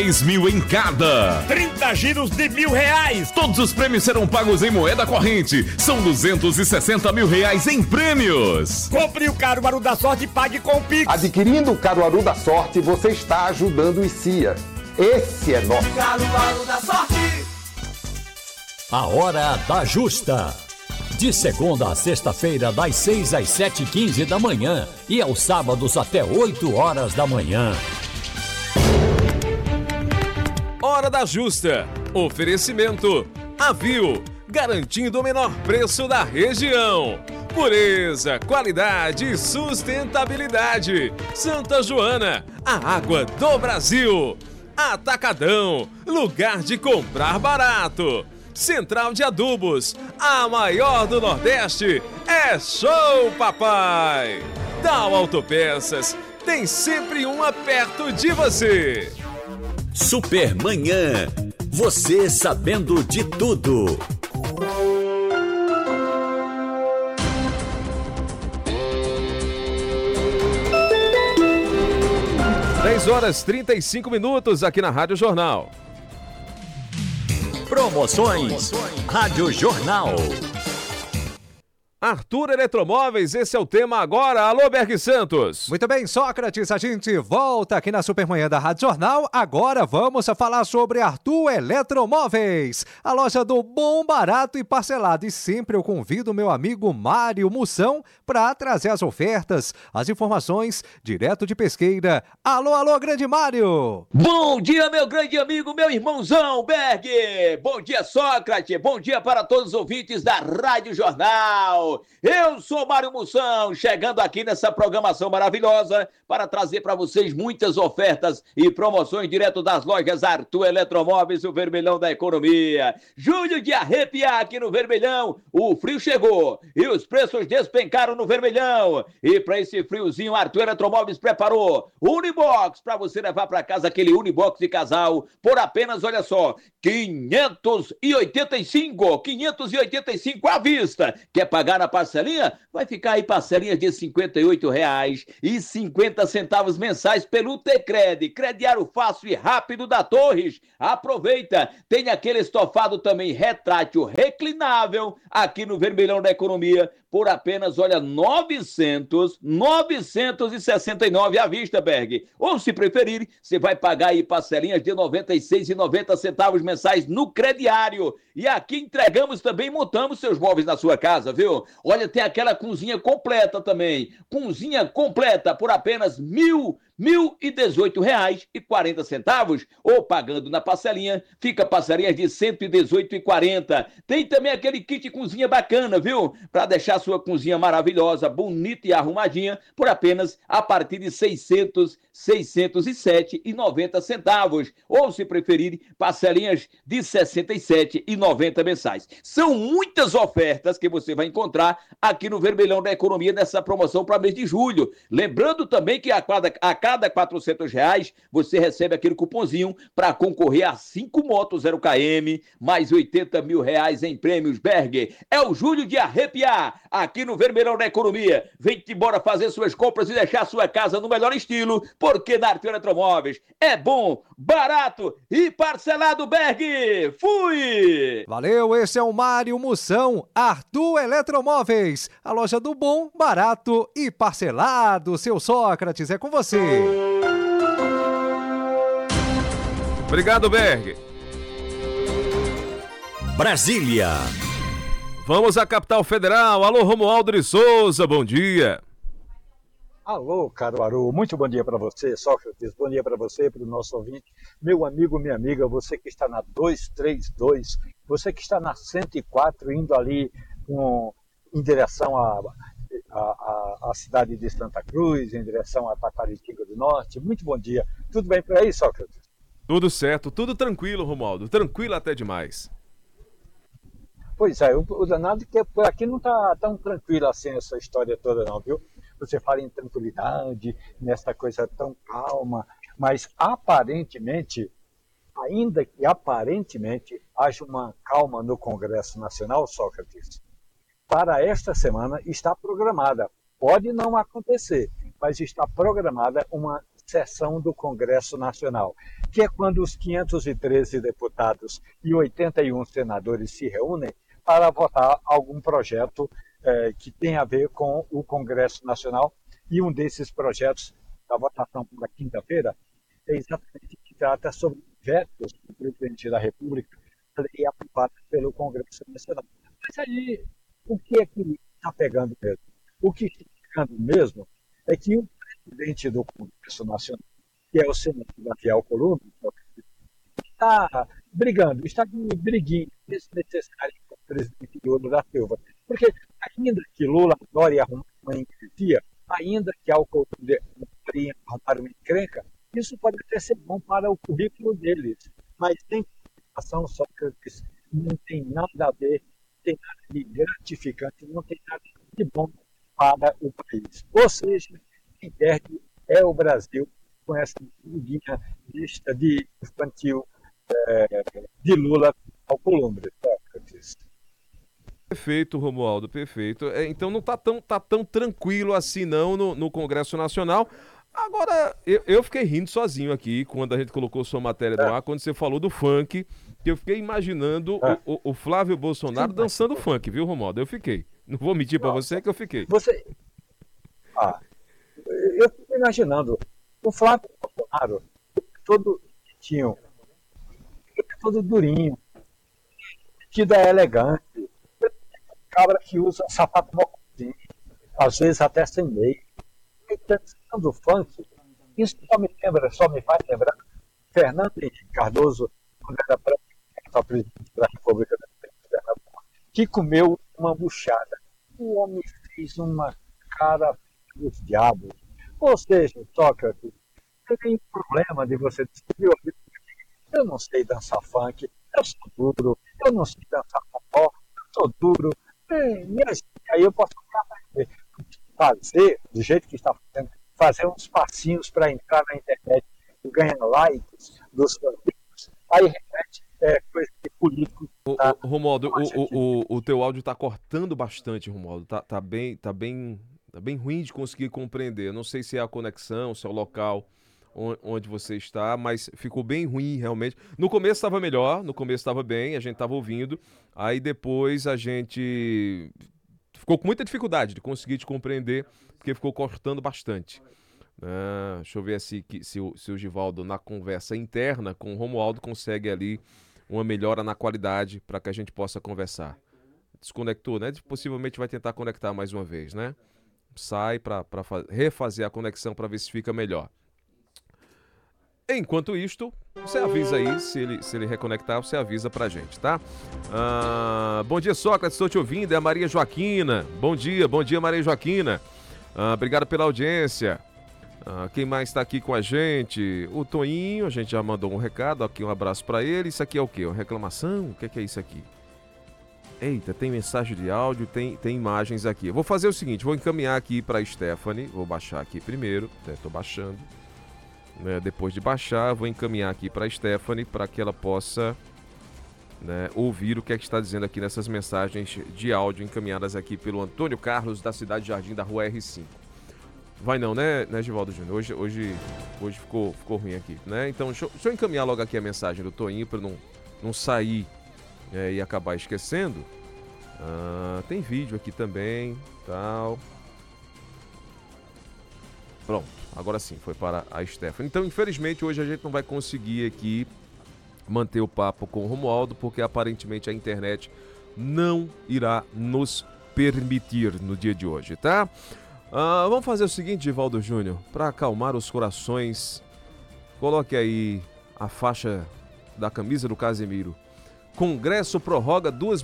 10 mil em cada. 30 giros de R$1.000. Todos os prêmios serão pagos em moeda corrente. São 260 mil reais em prêmios. Compre o Caruaru da Sorte e pague com o Pix. Adquirindo o Caruaru da Sorte, você está ajudando o ICIA. Esse é nosso Caruaru da Sorte. A Hora da Justa. De segunda a sexta-feira, das 6 às 7h15 da manhã e aos sábados até 8 horas da manhã. Hora da Justa. Oferecimento Avil, garantindo o menor preço da região. Pureza, qualidade e sustentabilidade. Santa Joana, a água do Brasil. Atacadão, lugar de comprar barato. Central de Adubos, a maior do Nordeste. É show, papai! Dal Autopeças, tem sempre uma perto de você. Supermanhã, você sabendo de tudo. 10h35 aqui na Rádio Jornal. Promoções Rádio Jornal. Arthur Eletromóveis, esse é o tema agora. Alô, Berg Santos. Muito bem, Sócrates, a gente volta aqui na Supermanhã da Rádio Jornal. Agora vamos a falar sobre Arthur Eletromóveis, a loja do bom, barato e parcelado. E sempre eu convido meu amigo Mário Moção para trazer as ofertas, as informações direto de Pesqueira. Alô, alô, grande Mário. Bom dia, meu grande amigo, meu irmãozão Berg. Bom dia, Sócrates. Bom dia para todos os ouvintes da Rádio Jornal. Eu sou Mário Moção, chegando aqui nessa programação maravilhosa para trazer para vocês muitas ofertas e promoções direto das lojas Arthur Eletromóveis, o vermelhão da economia. Julho de arrepiar aqui no vermelhão, o frio chegou e os preços despencaram no vermelhão. E para esse friozinho, Arthur Eletromóveis preparou Unibox para você levar para casa, aquele Unibox de casal por apenas, olha só, 585 à vista. Quer pagar na parcelinha? Vai ficar aí parcelinhas de R$ 58,50 mensais pelo Tecred, crediário fácil e rápido da Torres. Aproveita, tem aquele estofado também retrátil reclinável aqui no vermelhão da economia por apenas, olha, 969 à vista, Berg. Ou se preferir, você vai pagar aí parcelinhas de R$ 96,90 mensais no crediário. E aqui entregamos também, montamos seus móveis na sua casa, viu? Olha, tem aquela cozinha completa também. Cozinha completa por apenas R$ 1.018,40, ou pagando na parcelinha, fica parcelinhas de R$ 118,40. Tem também aquele kit cozinha bacana, viu? Para deixar sua cozinha maravilhosa, bonita e arrumadinha, por apenas a partir de R$ 607,90. Ou, se preferir, parcelinhas de R$ 67,90 mensais. São muitas ofertas que você vai encontrar aqui no Vermelhão da Economia nessa promoção para mês de julho. Lembrando também que a cada R$ 400 você recebe aquele cupomzinho para concorrer a 5 motos 0km, mais R$ 80 mil em prêmios, Berg. É o julho de arrepiar aqui no Vermelhão da Economia. Vem-te embora fazer suas compras e deixar sua casa no melhor estilo, porque na Arthur Eletromóveis é bom, barato e parcelado, Berg. Fui! Valeu, esse é o Mário Moção, Arthur Eletromóveis, a loja do bom, barato e parcelado. Seu Sócrates, é com você. Obrigado, Berg. Brasília. Vamos à capital federal. Alô, Romualdo de Souza, bom dia. Alô, Caruaru, muito bom dia para você, Sócrates, bom dia para você, para o nosso ouvinte, meu amigo, minha amiga, você que está na 232, você que está na 104, indo ali em direção à cidade de Santa Cruz, em direção a Taquaritinga do Norte, muito bom dia. Tudo bem por aí, Sócrates? Tudo certo, tudo tranquilo, Romualdo, tranquilo até demais. Pois é, o danado é que por aqui não está tão tranquilo assim essa história toda não, viu? Você fala em tranquilidade, nessa coisa tão calma, mas aparentemente, ainda que aparentemente haja uma calma no Congresso Nacional, Sócrates, para esta semana está programada, pode não acontecer, mas está programada uma sessão do Congresso Nacional, que é quando os 513 deputados e 81 senadores se reúnem para votar algum projeto que tem a ver com o Congresso Nacional. E um desses projetos da votação para quinta-feira é exatamente que trata sobre vetos do presidente da República, lei aprovada pelo Congresso Nacional. Mas aí, o que é que está pegando mesmo? O que está pegando mesmo é que o presidente do Congresso Nacional, que é o senador Davi Alcolumbre, está brigando, está de briguinha desnecessária com o presidente Lula da Silva. Porque ainda que Lula adore arrumar uma encrenca, ainda que Alcolumbre adore arrumar uma encrenca, isso pode até ser bom para o currículo deles, mas tem ação só que não tem nada a ver, não tem nada de gratificante, não tem nada de bom para o país. Ou seja, quem perde é o Brasil com essa briguinha lista de infantil de Lula ao Alcolumbre. Perfeito, Romualdo, perfeito. Então não tá tão tranquilo assim não no Congresso Nacional. Agora, eu fiquei rindo sozinho aqui quando a gente colocou sua matéria no ar, quando você falou do funk, que eu fiquei imaginando o Flávio Bolsonaro dançando funk, viu, Romualdo? Eu fiquei. Não vou mentir pra você que eu fiquei. Eu fico imaginando o Flávio Bolsonaro todo quietinho, todo durinho, vestido elegante, cabra que usa sapato mocosinho, às vezes até sem meio. E dançando funk, isso só me faz lembrar Fernando Henrique Cardoso, quando era presidente da República da que comeu uma buchada. O homem fez uma cara dos diabos. Ou seja, Sócrates, tem problema de você dizer, eu não sei dançar funk, eu sou duro, eu não sei dançar forró, eu sou duro. Aí eu posso fazer, do jeito que está fazendo, fazer uns passinhos para entrar na internet e ganhar likes dos amigos. Aí repete coisa de político. Romualdo, o teu áudio está cortando bastante, Romualdo. Tá bem ruim de conseguir compreender. Eu não sei se é a conexão, se é o local onde você está, mas ficou bem ruim realmente. No começo estava melhor, no começo estava bem, a gente estava ouvindo. Aí depois a gente ficou com muita dificuldade de conseguir te compreender, porque ficou cortando bastante. Deixa eu ver se o Givaldo, na conversa interna com o Romualdo, consegue ali uma melhora na qualidade para que a gente possa conversar. Desconectou, né? Possivelmente vai tentar conectar mais uma vez, né? Sai para refazer a conexão para ver se fica melhor. Enquanto isto, você avisa aí, se ele reconectar, você avisa pra gente, tá? Bom dia, Sócrates, estou te ouvindo, é a Maria Joaquina. Bom dia, Maria Joaquina. Obrigado pela audiência. Quem mais está aqui com a gente? O Toinho, a gente já mandou um recado, aqui um abraço pra ele. Isso aqui é o quê? Uma reclamação? O que é isso aqui? Eita, tem mensagem de áudio, tem imagens aqui. Eu vou fazer o seguinte, vou encaminhar aqui pra Stephanie, vou baixar aqui primeiro, estou baixando. Depois de baixar, vou encaminhar aqui para a Stephanie para que ela possa ouvir o que é que está dizendo aqui nessas mensagens de áudio encaminhadas aqui pelo Antônio Carlos, da cidade de Jardim, da rua R5. Vai não, né Givaldo Júnior? Hoje ficou ruim aqui, né? Então, deixa eu encaminhar logo aqui a mensagem do Toinho para não sair e acabar esquecendo. Tem vídeo aqui também, tal. Pronto, agora sim, foi para a Stephanie. Então, infelizmente, hoje a gente não vai conseguir aqui manter o papo com o Romualdo, porque aparentemente a internet não irá nos permitir no dia de hoje, tá? Vamos fazer o seguinte, Givaldo Júnior, para acalmar os corações, coloque aí a faixa da camisa do Casemiro. Congresso prorroga 2